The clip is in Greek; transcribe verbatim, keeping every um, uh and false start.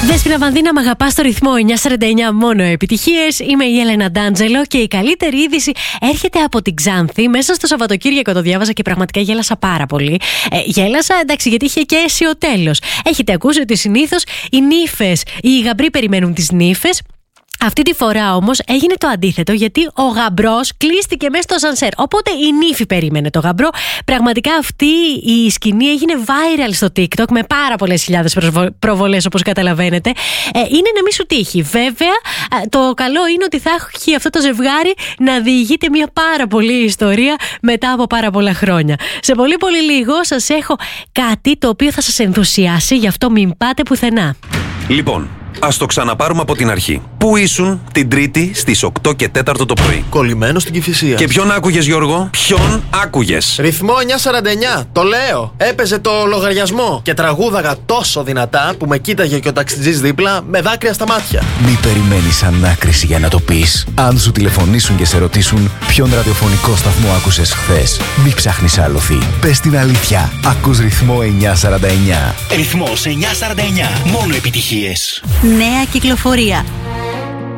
Δέσποινα Βανδίνα, μ' αγαπά στο ρυθμό εννιακόσια σαράντα εννιά, μόνο επιτυχίες. Είμαι η Έλενα Ντάντζελο και η καλύτερη είδηση έρχεται από την Ξάνθη. Μέσα στο Σαββατοκύριακο το διάβαζα και πραγματικά γέλασα πάρα πολύ. Ε, γέλασα, εντάξει, γιατί είχε και αίσιο τέλος. Έχετε ακούσει ότι συνήθως οι νύφες, οι γαμπροί περιμένουν τις νύφες. Αυτή τη φορά όμως έγινε το αντίθετο, γιατί ο γαμπρός κλείστηκε μέσα στο σανσέρ. Οπότε η νύφη περίμενε το γαμπρό. Πραγματικά αυτή η σκηνή έγινε viral στο TikTok με πάρα πολλές χιλιάδες προβολές, όπως καταλαβαίνετε. Ε, είναι να μην σου τύχει. Βέβαια, το καλό είναι ότι θα έχει αυτό το ζευγάρι να διηγείται μια πάρα πολλή ιστορία μετά από πάρα πολλά χρόνια. Σε πολύ πολύ λίγο σας έχω κάτι το οποίο θα σας ενθουσιάσει, γι' αυτό μην πάτε πουθενά. Λοιπόν, ας το ξαναπάρουμε από την αρχή. Πού ήσουν την Τρίτη στις οκτώ και τέσσερα το πρωί? Κολλημένο στην Κηφισία. Και ποιον άκουγες, Γιώργο? Ποιον άκουγες? Ρυθμό εννιακόσια σαράντα εννιά, το λέω. Έπαιζε το λογαριασμό και τραγούδαγα τόσο δυνατά που με κοίταγε και ο ταξιτζής δίπλα με δάκρυα στα μάτια. Μη περιμένεις ανάκριση για να το πεις. Αν σου τηλεφωνήσουν και σε ρωτήσουν ποιον ραδιοφωνικό σταθμό άκουσες χθες, μη ψάχνεις άλοθη. Πες την αλήθεια. Ακούς ρυθμό εννιακόσια σαράντα εννιά. Ρυθμός εννιακόσια σαράντα εννιά, μόνο επιτυχίες. Νέα κυκλοφορία.